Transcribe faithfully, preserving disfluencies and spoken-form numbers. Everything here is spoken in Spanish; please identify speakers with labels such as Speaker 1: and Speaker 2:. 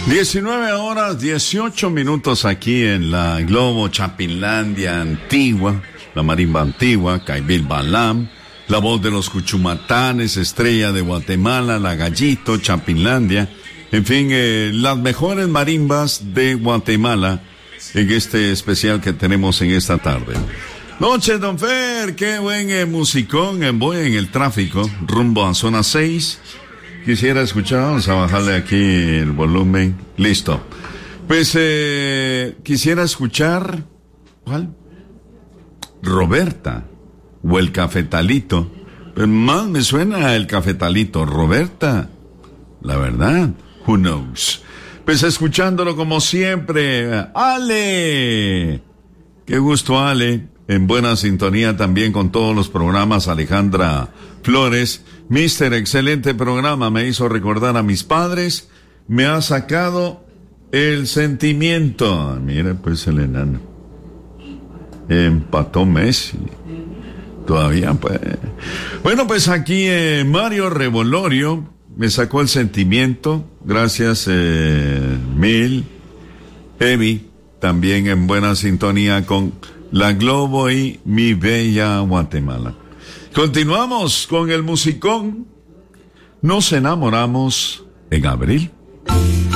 Speaker 1: diecinueve horas, dieciocho minutos aquí en la Globo Chapinlandia Antigua, la marimba antigua, Caibil Balam, la voz de los Cuchumatanes, Estrella de Guatemala, La Gallito, Chapinlandia, en fin, eh, las mejores marimbas de Guatemala en este especial que tenemos en esta tarde. Noche, don Fer, qué buen eh, musicón, eh, voy en el tráfico, rumbo a zona seis. Quisiera escuchar, vamos a bajarle aquí el volumen, listo. Pues eh, quisiera escuchar, ¿cuál? Roberta, o el Cafetalito. Pues más me suena el Cafetalito, Roberta, la verdad, who knows. Pues escuchándolo como siempre, Ale, qué gusto Ale, en buena sintonía también con todos los programas, Alejandra Flores. Mister, excelente programa, me hizo recordar a mis padres, me ha sacado el sentimiento. Mira, pues el enano. Empató Messi. Todavía, pues. Bueno, pues aquí eh, Mario Revolorio me sacó el sentimiento. Gracias, eh, mil. Evi, también en buena sintonía con la Globo y mi bella Guatemala. Continuamos con el musicón. Nos enamoramos en abril.